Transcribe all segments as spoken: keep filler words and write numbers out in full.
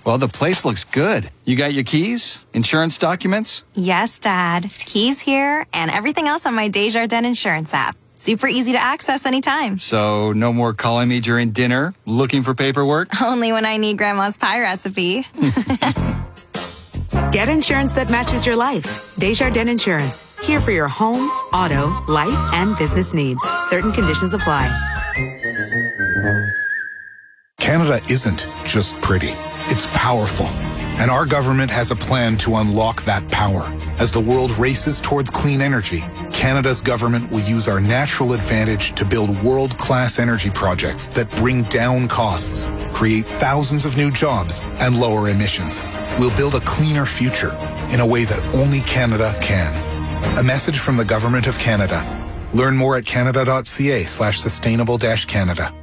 Well, the place looks good. You got your keys? Insurance documents? Yes, Dad. Keys here and everything else on my Desjardins Insurance app. Super easy to access anytime. So no more calling me during dinner, looking for paperwork? Only when I need Grandma's pie recipe. Get insurance that matches your life. Desjardins Insurance. Here for your home, auto, life, and business needs. Certain conditions apply. Canada isn't just pretty. It's powerful. And our government has a plan to unlock that power. As the world races towards clean energy, Canada's government will use our natural advantage to build world-class energy projects that bring down costs, create thousands of new jobs, and lower emissions. We'll build a cleaner future in a way that only Canada can. A message from the Government of Canada. Learn more at canada.ca slash sustainable dash Canada.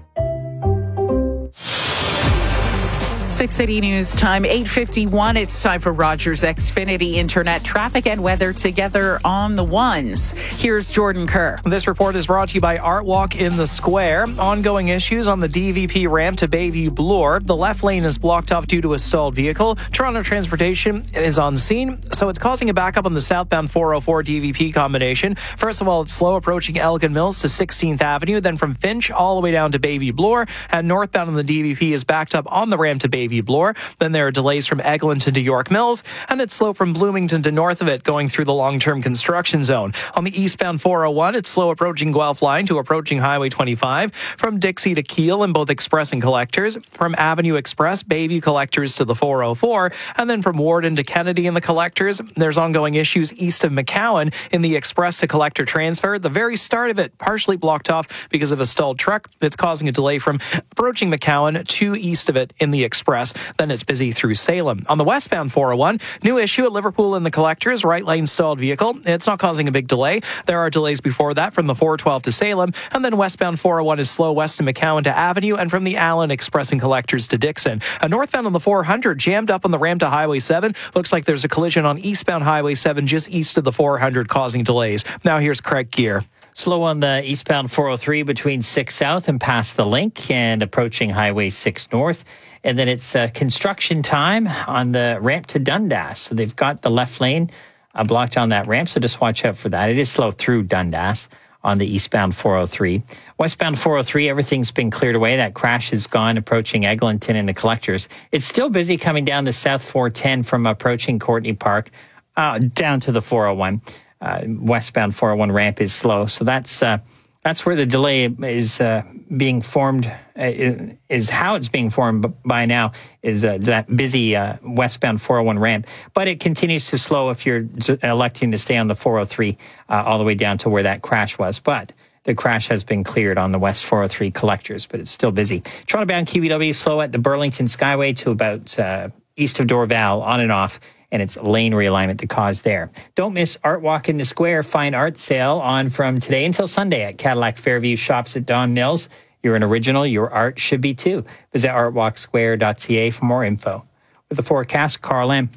six City News time, eight fifty-one. It's time for Rogers Xfinity Internet traffic and weather together on the ones. Here's Jordan Kerr. This report is brought to you by Art Walk in the Square. Ongoing issues on the D V P ramp to Bayview Bloor. The left lane is blocked off due to a stalled vehicle. Toronto Transportation is on scene, so it's causing a backup on the southbound four oh four D V P combination. First of all, it's slow approaching Elgin Mills to sixteenth Avenue, then from Finch all the way down to Bayview Bloor. And northbound on the D V P is backed up on the ramp to Bayview Bloor. Then there are delays from Eglinton to York Mills, and it's slow from Bloomington to north of it going through the long-term construction zone. On the eastbound four oh one, it's slow approaching Guelph Line to approaching Highway twenty-five. From Dixie to Keele in both Express and Collectors. From Avenue Express, Bayview Collectors to the four oh four. And then from Warden to Kennedy in the Collectors. There's ongoing issues east of McCowan in the Express to Collector transfer. The very start of it partially blocked off because of a stalled truck. It's causing a delay from approaching McCowan to east of it in the Express. Then it's busy through Salem. On the westbound four oh one, new issue at Liverpool in the Collectors, right lane stalled vehicle. It's not causing a big delay. There are delays before that from the four twelve to Salem, and then westbound four oh one is slow west of McCowan to Avenue, and from the Allen Express and Collectors to Dixon. A northbound on the four hundred, jammed up on the ramp to Highway seven. Looks like there's a collision on eastbound Highway seven just east of the four hundred, causing delays. Now here's Craig Gear. Slow on the eastbound four oh three between six South and past the Link and approaching Highway six North. And then it's uh, construction time on the ramp to Dundas. So they've got the left lane uh, blocked on that ramp, so just watch out for that. It is slow through Dundas on the eastbound four oh three. Westbound four oh three, everything's been cleared away. That crash is gone approaching Eglinton and the Collectors. It's still busy coming down the South four ten from approaching Courtney Park uh, down to the four oh one. Uh, westbound four oh one ramp is slow. So that's uh, that's where the delay is uh, being formed, uh, is how it's being formed by now, is uh, that busy uh, westbound four oh one ramp. But it continues to slow if you're electing to stay on the four oh three uh, all the way down to where that crash was. But the crash has been cleared on the West four oh three Collectors, but it's still busy. Toronto-bound Q B W slow at the Burlington Skyway to about uh, east of Dorval, on and off. And it's lane realignment that caused there. Don't miss Art Walk in the Square Fine Art Sale on from today until Sunday at Cadillac Fairview Shops at Don Mills. You're an original, your art should be too. Visit art walk square dot c a for more info. With the forecast, Carl M.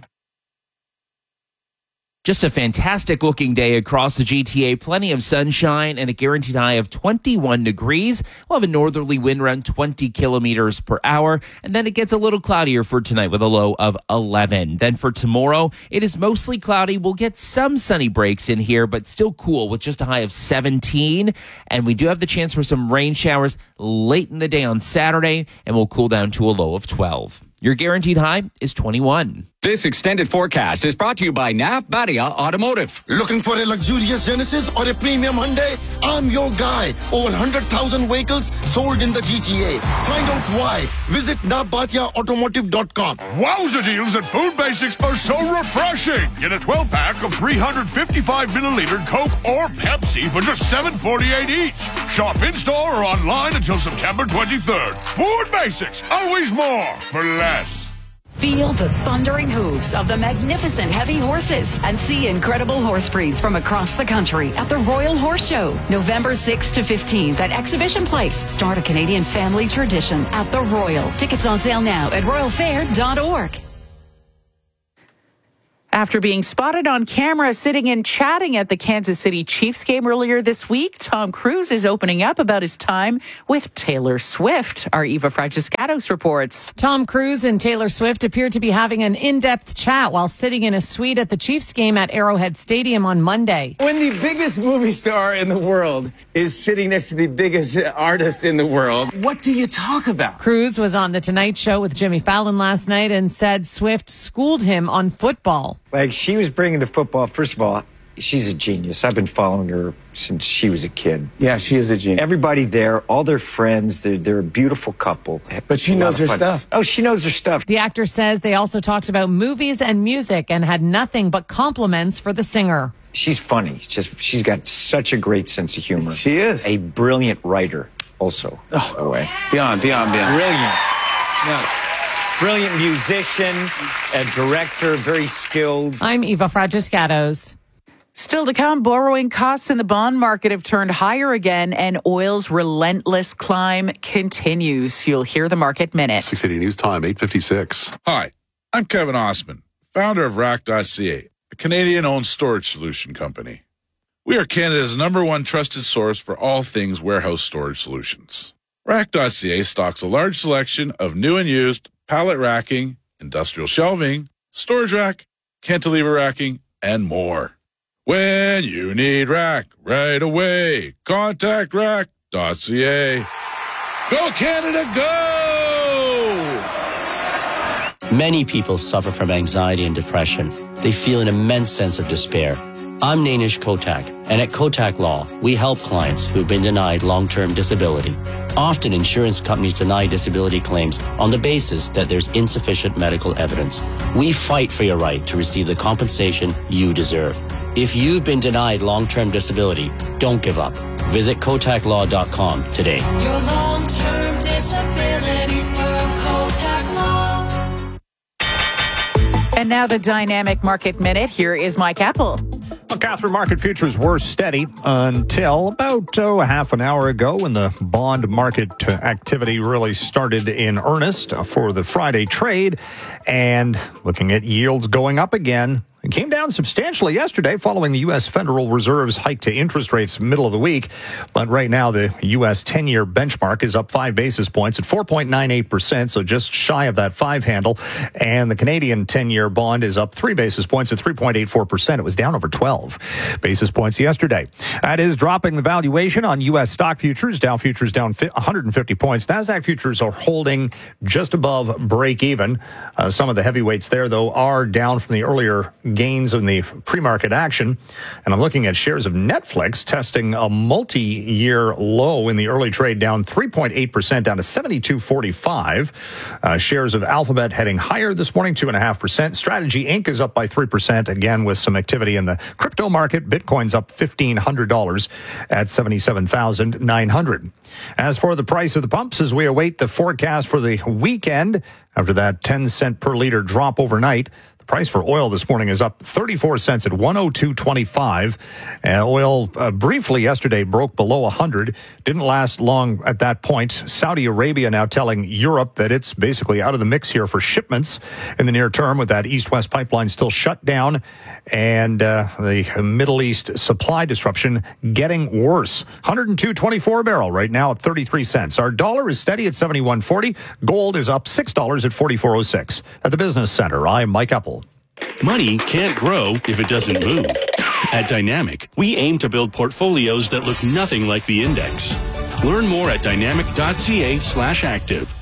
Just a fantastic looking day across the G T A. Plenty of sunshine and a guaranteed high of twenty-one degrees. We'll have a northerly wind around twenty kilometers per hour. And then it gets a little cloudier for tonight with a low of eleven. Then for tomorrow, it is mostly cloudy. We'll get some sunny breaks in here, but still cool with just a high of seventeen. And we do have the chance for some rain showers late in the day on Saturday, and we'll cool down to a low of twelve. Your guaranteed high is twenty-one. This extended forecast is brought to you by Nav Badia Automotive. Looking for a luxurious Genesis or a premium Hyundai? I'm your guy. Over one hundred thousand vehicles sold in the G T A. Find out why. Visit nav badia automotive dot com. Wowza deals at Food Basics are so refreshing. Get a twelve pack of three hundred fifty-five milliliter Coke or Pepsi for just seven forty-eight each. Shop in-store or online until September twenty-third. Food Basics, always more for less. Feel the thundering hooves of the magnificent heavy horses and see incredible horse breeds from across the country at the Royal Horse Show, November sixth to fifteenth at Exhibition Place. Start a Canadian family tradition at the Royal. Tickets on sale now at royal fair dot org. After being spotted on camera sitting and chatting at the Kansas City Chiefs game earlier this week, Tom Cruise is opening up about his time with Taylor Swift. Our Eva Fragiscatos reports. Tom Cruise and Taylor Swift appeared to be having an in-depth chat while sitting in a suite at the Chiefs game at Arrowhead Stadium on Monday. When the biggest movie star in the world is sitting next to the biggest artist in the world, what do you talk about? Cruise was on The Tonight Show with Jimmy Fallon last night and said Swift schooled him on football. Like, she was bringing the football. First of all, she's a genius. I've been following her since she was a kid. Yeah, she is a genius. Everybody there, all their friends, they're, they're a beautiful couple. But she knows her fun. stuff. Oh, she knows her stuff. The actor says they also talked about movies and music and had nothing but compliments for the singer. She's funny. It's just she's got such a great sense of humor. She is. A brilliant writer also, oh, by the way. Beyond, beyond, beyond. Brilliant. No. Brilliant musician, a director, very skilled. I'm Eva Fragiscatos. Still to come, borrowing costs in the bond market have turned higher again, and oil's relentless climb continues. You'll hear the Market Minute. six eighty News Time, eight fifty-six. Hi, I'm Kevin Osman, founder of Rack dot C A, a Canadian-owned storage solution company. We are Canada's number one trusted source for all things warehouse storage solutions. Rack dot C A stocks a large selection of new and used pallet racking, industrial shelving, storage rack, cantilever racking, and more. When you need rack right away, contact Rack dot C A. Go Canada, go! Many people suffer from anxiety and depression. They feel an immense sense of despair. I'm Nainish Kotak, and at Kotak Law, we help clients who've been denied long-term disability. Often, insurance companies deny disability claims on the basis that there's insufficient medical evidence. We fight for your right to receive the compensation you deserve. If you've been denied long-term disability, don't give up. Visit Kotak Law dot com today. Your long-term disability firm, Kotak Law. And now the Dynamic Market Minute. Here is Mike Apple. Well, Catherine, market futures were steady until about oh, a half an hour ago when the bond market activity really started in earnest for the Friday trade. And looking at yields going up again. It came down substantially yesterday following the U S Federal Reserve's hike to interest rates middle of the week. But right now, the U S ten-year benchmark is up five basis points at four point nine eight percent, so just shy of that five handle. And the Canadian ten-year bond is up three basis points at three point eight four percent. It was down over twelve basis points yesterday. That is dropping the valuation on U S stock futures. Dow futures down one hundred fifty points. NASDAQ futures are holding just above break even. Uh, some of the heavyweights there, though, are down from the earlier gains in the pre-market action. And I'm looking at shares of Netflix testing a multi-year low in the early trade, down three point eight percent, down to seventy-two forty-five. Uh, shares of Alphabet heading higher this morning, two point five percent. Strategy Incorporated is up by three percent, again with some activity in the crypto market. Bitcoin's up fifteen hundred dollars at seventy-seven thousand nine hundred dollars. As for the price of the pumps, as we await the forecast for the weekend, after that ten cent per liter drop overnight, the price for oil this morning is up thirty-four cents at one oh two twenty-five. Uh, oil uh, briefly yesterday broke below one hundred. Didn't last long at that point. Saudi Arabia now telling Europe that it's basically out of the mix here for shipments in the near term, with that east-west pipeline still shut down and uh, the Middle East supply disruption getting worse. one oh two twenty-four a barrel right now at thirty-three cents. Our dollar is steady at seventy-one forty. Gold is up six dollars at forty-four oh six. At the Business Center, I'm Mike Apple. Money can't grow if it doesn't move. At Dynamic, we aim to build portfolios that look nothing like the index. Learn more at dynamic.ca slash active.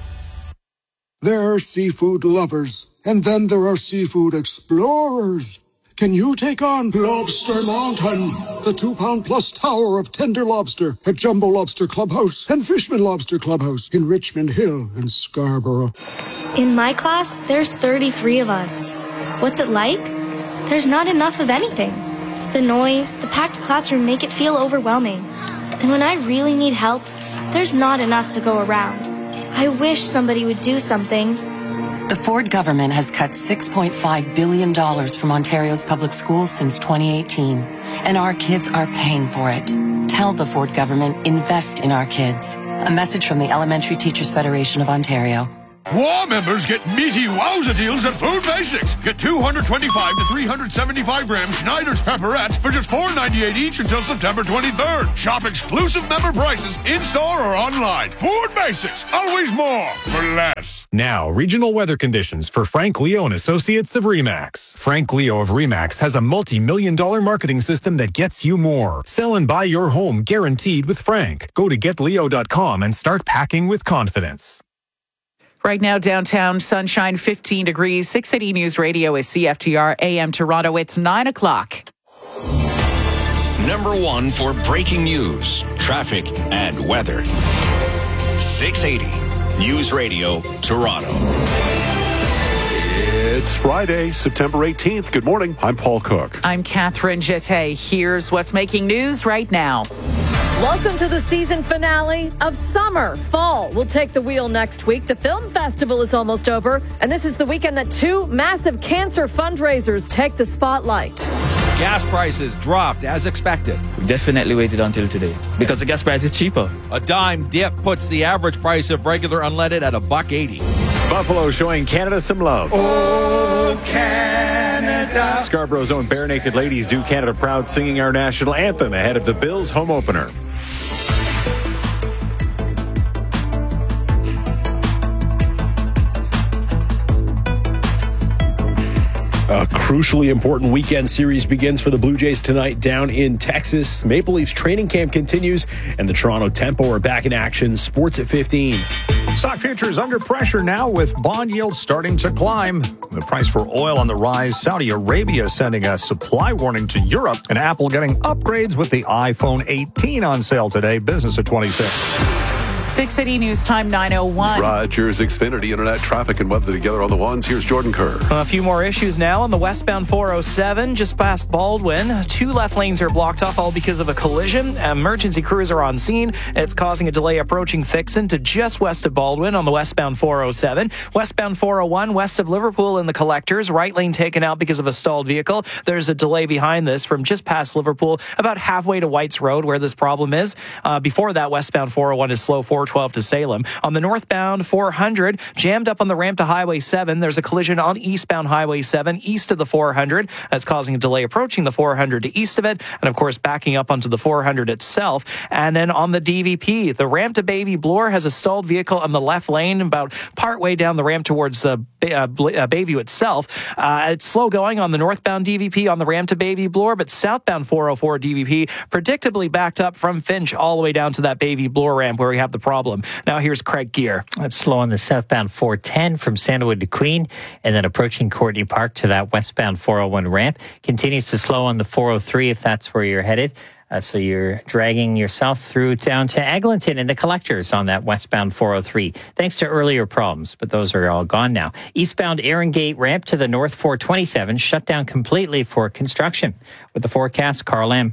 There are seafood lovers, and then there are seafood explorers. Can you take on Lobster Mountain, the two-pound plus tower of tender lobster at Jumbo Lobster Clubhouse and Fishman Lobster Clubhouse in Richmond Hill and Scarborough? In my class, there's thirty-three of us. What's it like? There's not enough of anything. The noise, the packed classroom make it feel overwhelming. And when I really need help, there's not enough to go around. I wish somebody would do something. The Ford government has cut six point five billion dollars from Ontario's public schools since twenty eighteen, and our kids are paying for it. Tell the Ford government, invest in our kids. A message from the Elementary Teachers Federation of Ontario. War members get meaty wowza deals at Food Basics. Get two hundred twenty-five to three hundred seventy-five gram Schneider's pepperettes for just four ninety-eight each until September twenty-third. Shop exclusive member prices in-store or online. Food Basics, always more for less. Now, regional weather conditions for Frank Leo and Associates of RE/MAX. Frank Leo of RE/MAX has a multi-million dollar marketing system that gets you more. Sell and buy your home guaranteed with Frank. Go to get leo dot com and start packing with confidence. Right now, downtown, sunshine, fifteen degrees. six eighty News Radio is C F T R A M Toronto. It's nine o'clock. Number one for breaking news, traffic, and weather. six eighty News Radio, Toronto. It's Friday, September eighteenth. Good morning. I'm Paul Cook. I'm Catherine Jette. Here's what's making news right now. Welcome to the season finale of summer. Fall will take the wheel next week. The film festival is almost over, and this is the weekend that two massive cancer fundraisers take the spotlight. Gas prices dropped as expected. We definitely waited until today because the gas price is cheaper. A dime dip puts the average price of regular unleaded at a buck eighty. Buffalo showing Canada some love. Oh, Canada. Scarborough's own Bare Naked Ladies do Canada proud, singing our national anthem ahead of the Bills home opener. A crucially important weekend series begins for the Blue Jays tonight down in Texas. Maple Leafs training camp continues, and the Toronto Tempo are back in action. Sports at fifteen. Stock futures under pressure now with bond yields starting to climb. The price for oil on the rise. Saudi Arabia sending a supply warning to Europe. And Apple getting upgrades with the iPhone eighteen on sale today. Business at twenty-six. six eighty News Time, nine oh one. Rogers Xfinity Internet traffic and weather together on the ones. Here's Jordan Kerr. A few more issues now on the westbound four oh seven, just past Baldwin. Two left lanes are blocked off, all because of a collision. Emergency crews are on scene. It's causing a delay approaching Thixon to just west of Baldwin on the westbound four oh seven. Westbound four oh one, west of Liverpool in the collectors. Right lane taken out because of a stalled vehicle. There's a delay behind this from just past Liverpool, about halfway to Whites Road, where this problem is. Uh, before that, westbound four oh one is slow four twelve to Salem. On the northbound four hundred, jammed up on the ramp to Highway seven. There's a collision on eastbound Highway seven, east of the four hundred. That's causing a delay approaching the four hundred to east of it, and of course backing up onto the four hundred itself. And then on the D V P, the ramp to Baby Bloor has a stalled vehicle on the left lane, about partway down the ramp towards uh, Bay- uh, Bayview itself. Uh, it's slow going on the northbound D V P on the ramp to Baby Bloor, but southbound four oh four D V P predictably backed up from Finch all the way down to that Baby Bloor ramp where we have the problem. Now here's Craig Gear. It's slow on the southbound four ten from Sandalwood to Queen, and then approaching Courtney Park to that westbound four oh one ramp. Continues to slow on the four oh three if that's where you're headed. Uh, so you're dragging yourself through down to Eglinton and the collectors on that westbound four oh three, thanks to earlier problems, but those are all gone now. Eastbound Erin Gate ramp to the north four twenty-seven shut down completely for construction. With the forecast, Carl M.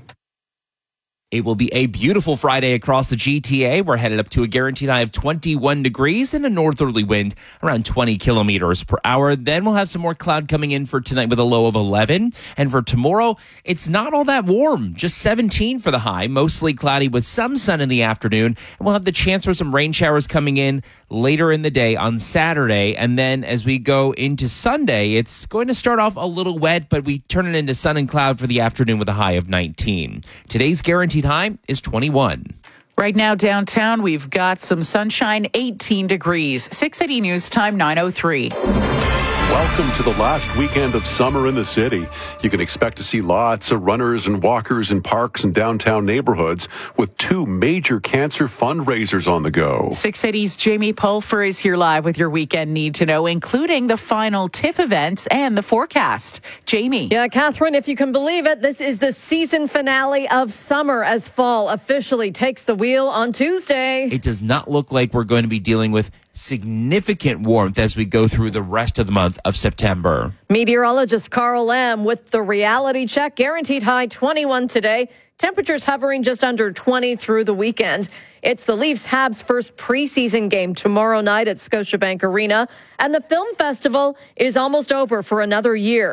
It will be a beautiful Friday across the G T A. We're headed up to a guaranteed high of twenty-one degrees and a northerly wind around twenty kilometers per hour. Then we'll have some more cloud coming in for tonight with a low of eleven. And for tomorrow, it's not all that warm, just seventeen for the high, mostly cloudy with some sun in the afternoon. And we'll have the chance for some rain showers coming in later in the day on Saturday. And then as we go into Sunday, it's going to start off a little wet, but we turn it into sun and cloud for the afternoon with a high of nineteen. Today's guaranteed high is twenty-one. Right now downtown, we've got some sunshine, eighteen degrees. six eighty News Time, nine oh three. Welcome to the last weekend of summer in the city. You can expect to see lots of runners and walkers in parks and downtown neighborhoods with two major cancer fundraisers on the go. six eighty's Jamie Pulfer is here live with your weekend need to know, including the final TIFF events and the forecast. Jamie. Yeah, Catherine, if you can believe it, this is the season finale of summer as fall officially takes the wheel on Tuesday. It does not look like we're going to be dealing with significant warmth as we go through the rest of the month of September. Meteorologist Carl M. with the reality check. Guaranteed high twenty-one today. Temperatures hovering just under twenty through the weekend. It's the Leafs Habs first preseason game tomorrow night at Scotiabank Arena. And the film festival is almost over for another year.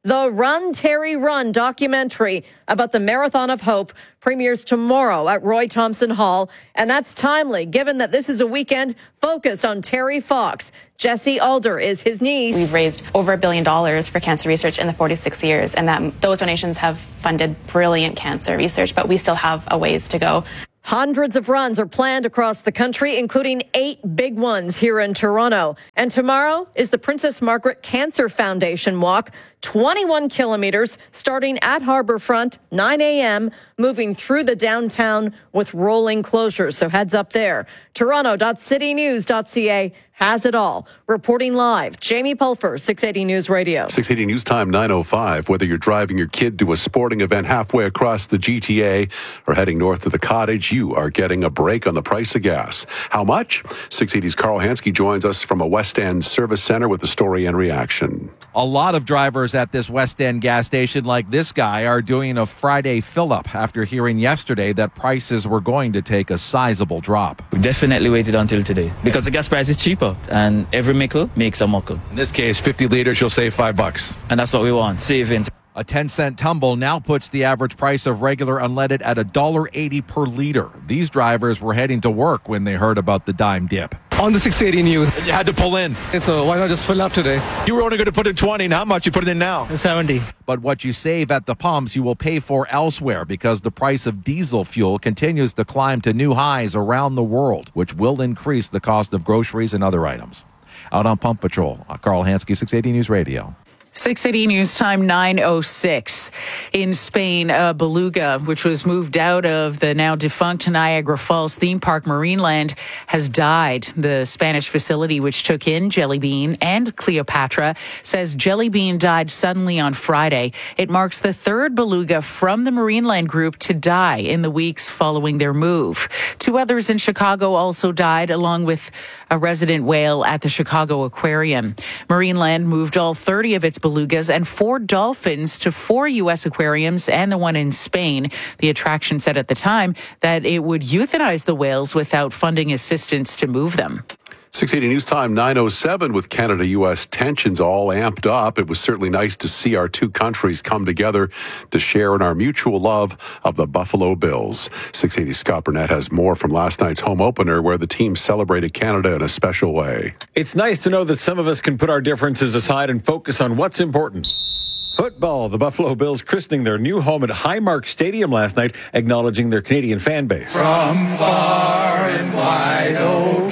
The Run, Terry, Run documentary about the Marathon of Hope premieres tomorrow at Roy Thompson Hall. And that's timely, given that this is a weekend focused on Terry Fox. Jessie Alder is his niece. We've raised over a billion dollars for cancer research in the forty-six years, and that those donations have funded brilliant cancer research, but we still have a ways to go. Hundreds of runs are planned across the country, including eight big ones here in Toronto. And tomorrow is the Princess Margaret Cancer Foundation Walk, twenty-one kilometers, starting at Harbourfront, nine a.m., moving through the downtown with rolling closures. So heads up there. Toronto dot city news dot c a has it all. Reporting live, Jamie Pulfer, six eighty News Radio. six eighty News Time, nine oh five. Whether you're driving your kid to a sporting event halfway across the G T A or heading north to the Cottage, you are getting a break on the price of gas. How much? six eighty's Carl Hansky joins us from a West End service center with the story and reaction. A lot of drivers at this West End gas station, like this guy, are doing a Friday fill-up after hearing yesterday that prices were going to take a sizable drop. We definitely waited until today because the gas price is cheaper, and every nickel makes a muckle. In this case, fifty liters, you'll save five bucks. And that's what we want, savings. A ten cent tumble now puts the average price of regular unleaded at one dollar eighty per liter. These drivers were heading to work when they heard about the dime dip. On the six eighty News, you had to pull in. And so why not just fill up today? You were only going to put in twenty, and how much you put it in now? seventy. But what you save at the pumps, you will pay for elsewhere because the price of diesel fuel continues to climb to new highs around the world, which will increase the cost of groceries and other items. Out on Pump Patrol, Carl Hansky, six eighty News Radio. six eighty News Time, nine oh six. In Spain, a beluga, which was moved out of the now defunct Niagara Falls theme park Marineland, has died. The Spanish facility, which took in Jelly Bean and Cleopatra, says Jelly Bean died suddenly on Friday. It marks the third beluga from the Marineland group to die in the weeks following their move. Two others in Chicago also died, along with a resident whale at the Chicago Aquarium. Marineland moved all thirty of its belugas and four dolphins to four U S aquariums and the one in Spain. The attraction said at the time that it would euthanize the whales without funding assistance to move them. six eighty News Time, nine oh seven. With Canada-U S tensions all amped up, it was certainly nice to see our two countries come together to share in our mutual love of the Buffalo Bills. six eighty Scott Burnett has more from last night's home opener, where the team celebrated Canada in a special way. It's nice to know that some of us can put our differences aside and focus on what's important. Football. The Buffalo Bills christening their new home at Highmark Stadium last night, acknowledging their Canadian fan base. From far and wide, oh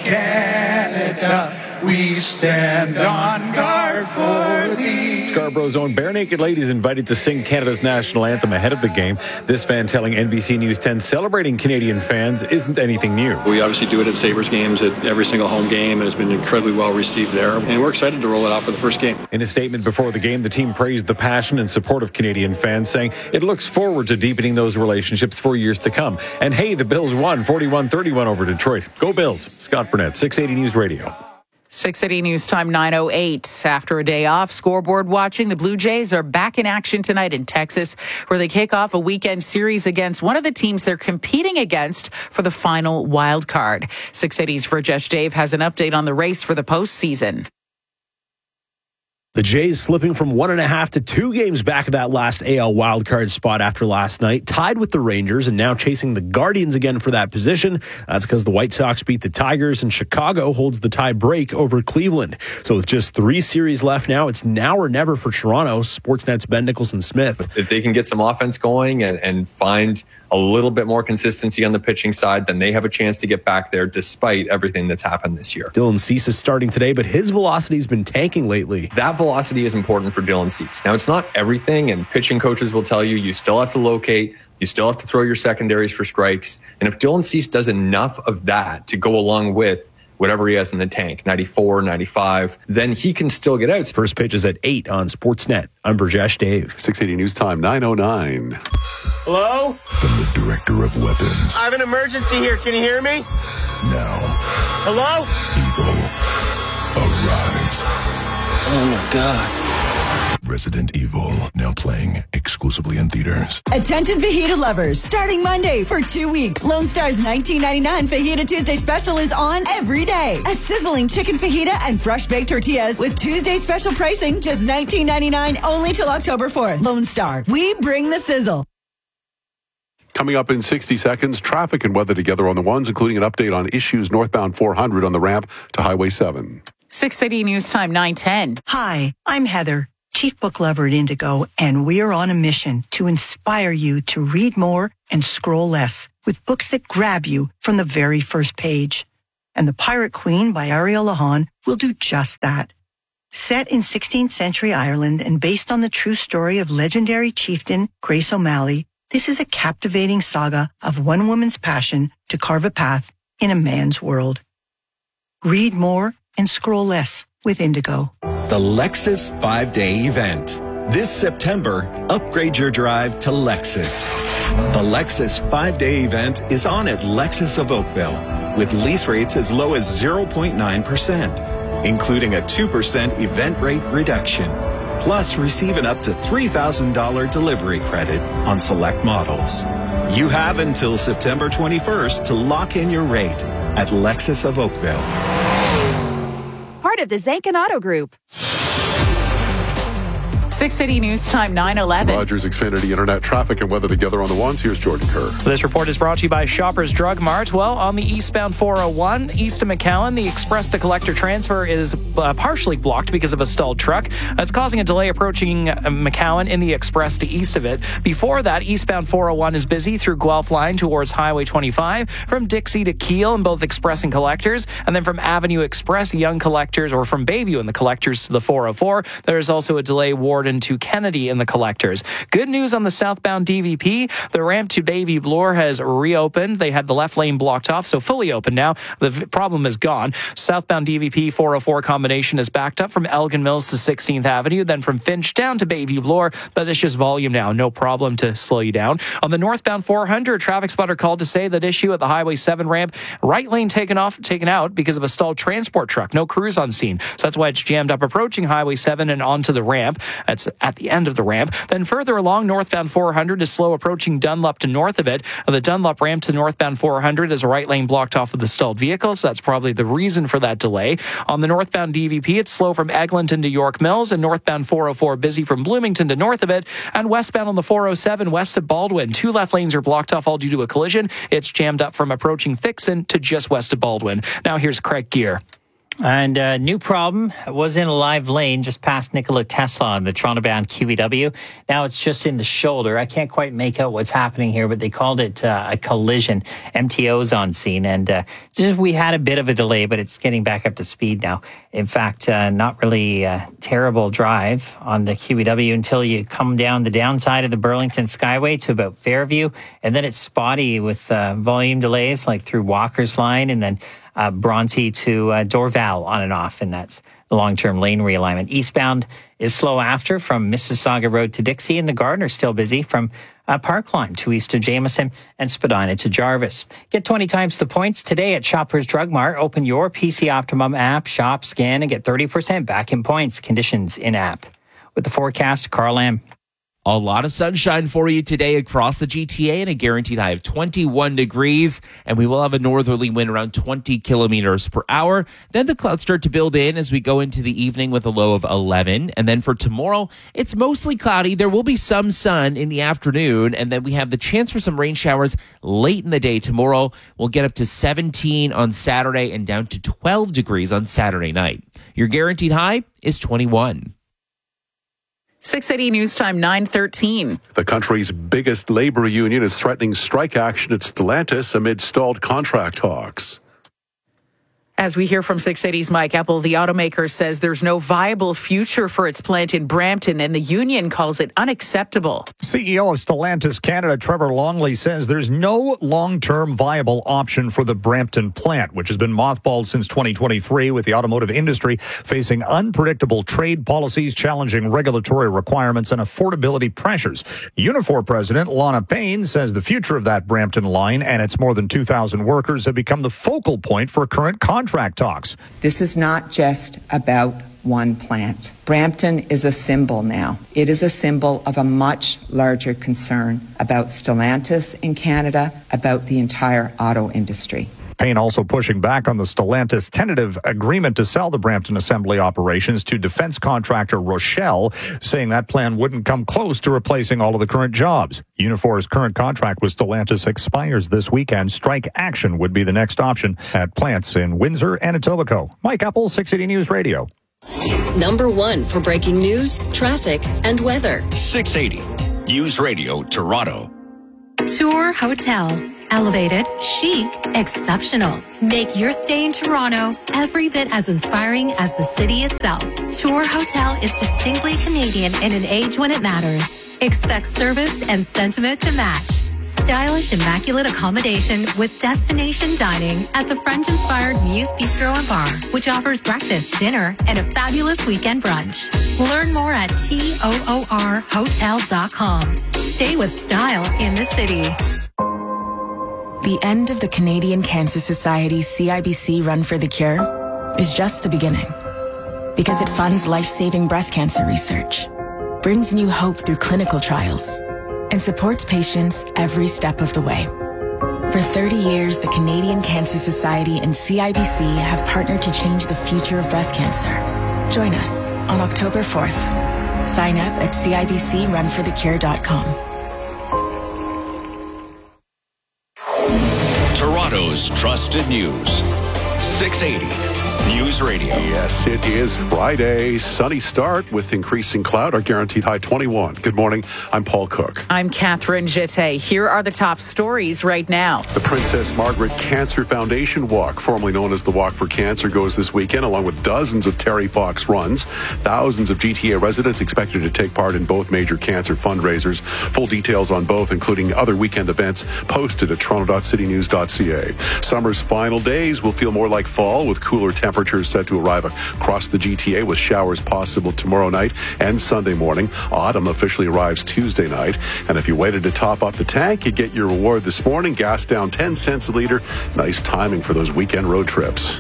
Canada, we stand on guard for thee. Scarborough's own Bare Naked Ladies invited to sing Canada's national anthem ahead of the game. This fan telling N B C News ten celebrating Canadian fans isn't anything new. We obviously do it at Sabres games, at every single home game, and it's been incredibly well received there. And we're excited to roll it out for the first game. In a statement before the game, the team praised the passion and support of Canadian fans, saying it looks forward to deepening those relationships for years to come. And hey, the Bills won forty-one thirty-one over Detroit. Go Bills. Scott Burnett, six eighty News Radio. six eighty News Time, nine oh eight. After a day off, scoreboard watching, the Blue Jays are back in action tonight in Texas, where they kick off a weekend series against one of the teams they're competing against for the final wild card. six eighty's Virjesh Dave has an update on the race for the postseason. The Jays slipping from one and a half to two games back of that last A L wildcard spot after last night, tied with the Rangers and now chasing the Guardians again for that position. That's because the White Sox beat the Tigers and Chicago holds the tie break over Cleveland. So with just three series left now, it's now or never for Toronto. Sportsnet's Ben Nicholson-Smith. If they can get some offense going and, and find a little bit more consistency on the pitching side, then they have a chance to get back there despite everything that's happened this year. Dylan Cease is starting today, but his velocity's been tanking lately. That velocity is important for Dylan Cease. Now, it's not everything, and pitching coaches will tell you you still have to locate, you still have to throw your secondaries for strikes. And if Dylan Cease does enough of that to go along with whatever he has in the tank, ninety-four, ninety-five, then he can still get out. First pitch is at eight on Sportsnet. I'm Virjesh Dave. six eighty News Time, nine oh nine. Hello? From the Director of Weapons. I have an emergency here. Can you hear me? Now. Hello? Evil arrives. Oh, my God. Resident Evil, now playing exclusively in theaters. Attention fajita lovers. Starting Monday for two weeks, Lone Star's nineteen ninety-nine Fajita Tuesday special is on every day. A sizzling chicken fajita and fresh baked tortillas with Tuesday special pricing, just nineteen ninety-nine only till October fourth. Lone Star, we bring the sizzle. Coming up in sixty seconds, traffic and weather together on the ones, including an update on issues northbound four hundred on the ramp to Highway seven. six eighty News Time nine ten. Hi, I'm Heather, Chief Book Lover at Indigo, and we're on a mission to inspire you to read more and scroll less with books that grab you from the very first page. And The Pirate Queen by Ariel Lahan will do just that. Set in sixteenth century Ireland and based on the true story of legendary chieftain Grace O'Malley, this is a captivating saga of one woman's passion to carve a path in a man's world. Read more and scroll less with Indigo. The Lexus five-day event. This September, upgrade your drive to Lexus. The Lexus five-day event is on at Lexus of Oakville with lease rates as low as zero point nine percent, including a two percent event rate reduction. Plus, receive an up to three thousand dollars delivery credit on select models. You have until September twenty-first to lock in your rate at Lexus of Oakville. Part of the Zankin Auto Group. six eighty News Time nine eleven. Rogers Xfinity Internet traffic and weather together on the ones. Here's Jordan Kerr. This report is brought to you by Shoppers Drug Mart. Well, on the eastbound four oh one, east of McAllen, the express to collector transfer is uh, partially blocked because of a stalled truck. That's causing a delay approaching uh, McAllen in the express to east of it. Before that, eastbound four oh one is busy through Guelph Line towards Highway twenty-five, from Dixie to Kiel in both express and collectors, and then from Avenue Express, Young collectors, or from Bayview in the collectors to the four oh four. There's also a delay Warden to Kennedy in the collectors. Good news on the southbound D V P. The ramp to Bayview Bloor has reopened. They had the left lane blocked off, so fully open now. The v- problem is gone. Southbound D V P four oh four combination is backed up from Elgin Mills to sixteenth Avenue, then from Finch down to Bayview Bloor, but it's just volume now. No problem to slow you down. On the northbound four hundred, traffic spotter called to say that issue at the Highway seven ramp, right lane taken off, taken out because of a stalled transport truck. No crews on scene. So that's why it's jammed up approaching Highway seven and onto the ramp. That's at the end of the ramp. Then further along, northbound four hundred is slow approaching Dunlop to north of it. The Dunlop ramp to northbound four hundred is a right lane blocked off with the stalled vehicle, so that's probably the reason for that delay. On the northbound D V P, it's slow from Eglinton to York Mills, and northbound four oh four busy from Bloomington to north of it. And westbound on the four oh seven west of Baldwin, two left lanes are blocked off all due to a collision. It's jammed up from approaching Thixon to just west of Baldwin. Now here's Craig Gear. And a new problem was in a live lane just past Nikola Tesla on the Toronto-bound Q E W. Now it's just in the shoulder. I can't quite make out what's happening here, but they called it uh, a collision. M T O's on scene, and uh, just we had a bit of a delay, but it's getting back up to speed now. In fact, uh, not really a terrible drive on the Q E W until you come down the downside of the Burlington Skyway to about Fairview, and then it's spotty with uh, volume delays like through Walker's Line, and then Uh, Bronte to uh, Dorval on and off, and that's the long-term lane realignment. Eastbound is slow after from Mississauga Road to Dixie, and the Gardner still busy from uh, Parkline to east of Jameson and Spadina to Jarvis. Get twenty times the points today at Shoppers Drug Mart. Open your P C Optimum app, shop, scan, and get thirty percent back in points. Conditions in app. With the forecast, Carl Lamb. A lot of sunshine for you today across the G T A and a guaranteed high of twenty-one degrees. And we will have a northerly wind around twenty kilometers per hour. Then the clouds start to build in as we go into the evening with a low of eleven. And then for tomorrow, it's mostly cloudy. There will be some sun in the afternoon. And then we have the chance for some rain showers late in the day tomorrow. We'll get up to seventeen on Saturday and down to twelve degrees on Saturday night. Your guaranteed high is twenty-one. six eighty News Time nine thirteen. The country's biggest labor union is threatening strike action at Stellantis amid stalled contract talks. As we hear from six eighty's Mike Apple, the automaker says there's no viable future for its plant in Brampton, and the union calls it unacceptable. C E O of Stellantis Canada, Trevor Longley, says there's no long-term viable option for the Brampton plant, which has been mothballed since twenty twenty-three, with the automotive industry facing unpredictable trade policies, challenging regulatory requirements, and affordability pressures. Unifor President Lana Payne says the future of that Brampton line and its more than two thousand workers have become the focal point for current contract talks. This is not just about one plant. Brampton is a symbol now. It is a symbol of a much larger concern about Stellantis in Canada, about the entire auto industry. Payne also pushing back on the Stellantis tentative agreement to sell the Brampton assembly operations to defense contractor Rochelle, saying that plan wouldn't come close to replacing all of the current jobs. Unifor's current contract with Stellantis expires this weekend. Strike action would be the next option at plants in Windsor and Etobicoke. Mike Apple, six eighty News Radio. Number one for breaking news, traffic, and weather. six eighty News Radio, Toronto. Tour Hotel. Elevated, chic, exceptional. Make your stay in Toronto every bit as inspiring as the city itself. Tour Hotel is distinctly Canadian in an age when it matters. Expect service and sentiment to match. Stylish, immaculate accommodation with destination dining at the French-inspired Muse Bistro and Bar, which offers breakfast, dinner, and a fabulous weekend brunch. Learn more at toor hotel dot com. Stay with style in the city. The end of the Canadian Cancer Society's C I B C Run for the Cure is just the beginning. Because it funds life-saving breast cancer research, brings new hope through clinical trials, and supports patients every step of the way. For thirty years, the Canadian Cancer Society and C I B C have partnered to change the future of breast cancer. Join us on October fourth. Sign up at C I B C run for the cure dot com. Toronto's trusted news. six eighty News Radio. Yes, it is Friday. Sunny start with increasing cloud. Our guaranteed high twenty-one. Good morning. I'm Paul Cook. I'm Catherine Jette. Here are the top stories right now. The Princess Margaret Cancer Foundation Walk, formerly known as the Walk for Cancer, goes this weekend, along with dozens of Terry Fox runs. Thousands of G T A residents expected to take part in both major cancer fundraisers. Full details on both, including other weekend events, posted at toronto dot city news dot c a. Summer's final days will feel more like fall, with cooler temperatures set to arrive across the G T A, with showers possible tomorrow night and Sunday morning. Autumn officially arrives Tuesday night. And if you waited to top up the tank, you get your reward this morning. Gas down ten cents a liter. Nice timing for those weekend road trips.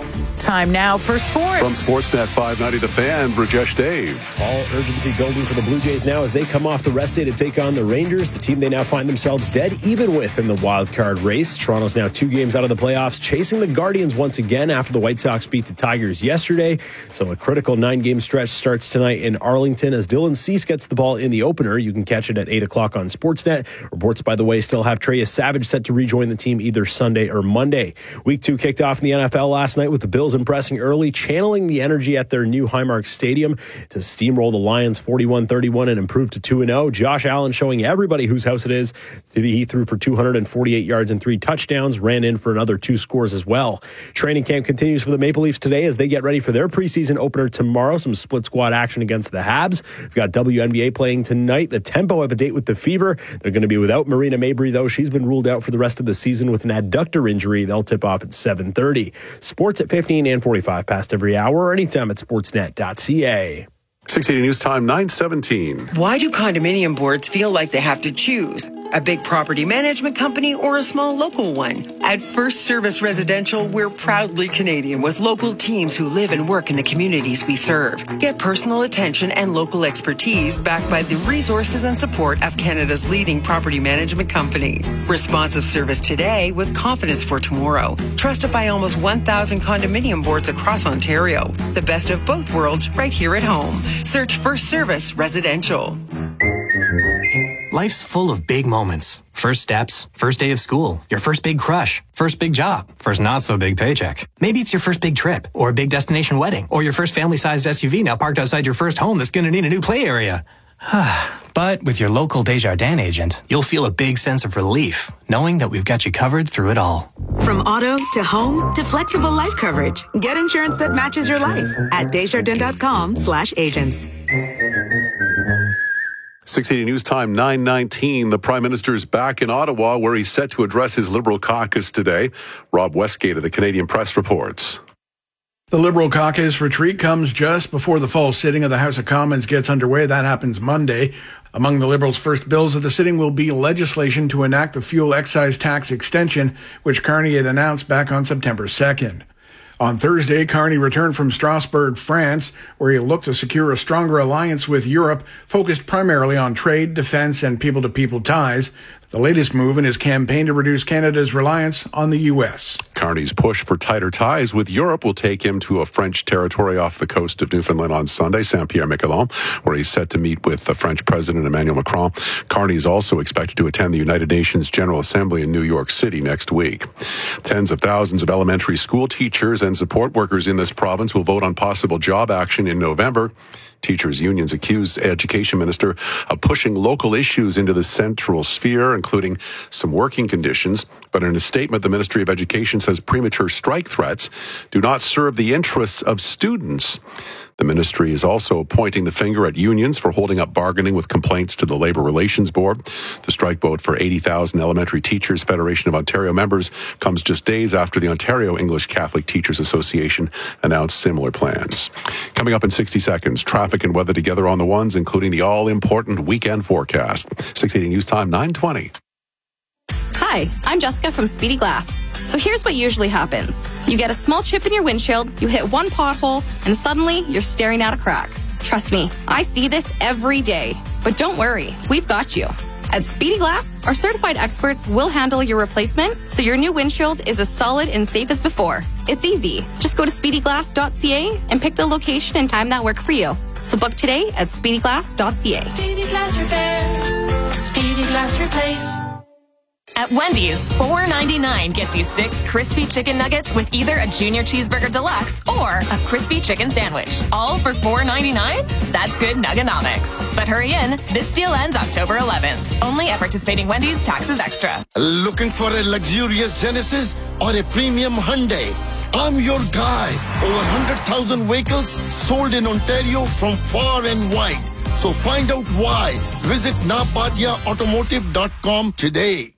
Time now for sports. From Sportsnet five ninety, The Fan, Rajesh Dave. All urgency building for the Blue Jays now as they come off the rest day to take on the Rangers, the team they now find themselves dead even with in the wild card race. Toronto's now two games out of the playoffs, chasing the Guardians once again after the White Sox beat the Tigers yesterday. So a critical nine-game stretch starts tonight in Arlington as Dylan Cease gets the ball in the opener. You can catch it at eight o'clock on Sportsnet. Reports, by the way, still have Trey Savage set to rejoin the team either Sunday or Monday. Week two kicked off in the N F L last night with the Bills impressing early, channeling the energy at their new Highmark Stadium to steamroll the Lions forty-one thirty-one and improve to two and oh. Josh Allen showing everybody whose house it is. He threw for two hundred forty-eight yards and three touchdowns, ran in for another two scores as well. Training camp continues for the Maple Leafs today as they get ready for their preseason opener tomorrow. Some split squad action against the Habs. We've got W N B A playing tonight. The Tempo have a date with the Fever. They're going to be without Marina Mabry, though. She's been ruled out for the rest of the season with an adductor injury. They'll tip off at seven thirty. Sports at fifteen and forty-five past every hour or anytime at sportsnet dot c a. six eighty News Time, nine seventeen. Why do condominium boards feel like they have to choose? A big property management company or a small local one? At First Service Residential, we're proudly Canadian with local teams who live and work in the communities we serve. Get personal attention and local expertise backed by the resources and support of Canada's leading property management company. Responsive service today with confidence for tomorrow. Trusted by almost one thousand condominium boards across Ontario. The best of both worlds right here at home. Search First Service Residential. Life's full of big moments. First steps, first day of school, your first big crush, first big job, first not so big paycheck. Maybe it's your first big trip, or a big destination wedding, or your first family-sized S U V now parked outside your first home that's going to need a new play area. But with your local Desjardins agent, you'll feel a big sense of relief, knowing that we've got you covered through it all. From auto to home to flexible life coverage, get insurance that matches your life at desjardins dot com slash agents. six eighty News Time, nine nineteen. The Prime Minister is back in Ottawa, where he's set to address his Liberal caucus today. Rob Westgate of the Canadian Press reports. The Liberal caucus retreat comes just before the fall sitting of the House of Commons gets underway. That happens Monday. Among the Liberals' first bills of the sitting will be legislation to enact the fuel excise tax extension, which Carney had announced back on September second. On Thursday, Carney returned from Strasbourg, France, where he looked to secure a stronger alliance with Europe, focused primarily on trade, defense, and people-to-people ties. The latest move in his campaign to reduce Canada's reliance on the U S. Carney's push for tighter ties with Europe will take him to a French territory off the coast of Newfoundland on Sunday, Saint-Pierre-Miquelon, where he's set to meet with the French President Emmanuel Macron. Carney is also expected to attend the United Nations General Assembly in New York City next week. Tens of thousands of elementary school teachers and support workers in this province will vote on possible job action in November. Teachers' unions accused Education Minister of pushing local issues into the central sphere, including some working conditions. But in a statement, the Ministry of Education says premature strike threats do not serve the interests of students. The ministry is also pointing the finger at unions for holding up bargaining with complaints to the Labour Relations Board. The strike vote for eighty thousand Elementary Teachers Federation of Ontario members comes just days after the Ontario English Catholic Teachers Association announced similar plans. Coming up in sixty seconds, traffic and weather together on the ones, including the all-important weekend forecast. six eighty News Time, nine twenty. Hi, I'm Jessica from Speedy Glass. So here's what usually happens. You get a small chip in your windshield, you hit one pothole, and suddenly you're staring at a crack. Trust me, I see this every day. But don't worry, we've got you. At Speedy Glass, our certified experts will handle your replacement so your new windshield is as solid and safe as before. It's easy. Just go to speedy glass dot c a and pick the location and time that work for you. So book today at speedy glass dot c a. Speedy Glass Repair. Speedy Glass Replace. At Wendy's, four ninety-nine gets you six crispy chicken nuggets with either a junior cheeseburger deluxe or a crispy chicken sandwich. All for four ninety-nine? That's good nuggenomics. But hurry in, this deal ends October eleventh. Only at participating Wendy's, taxes extra. Looking for a luxurious Genesis or a premium Hyundai? I'm your guy. Over one hundred thousand vehicles sold in Ontario from far and wide. So find out why. Visit napatia automotive dot com today.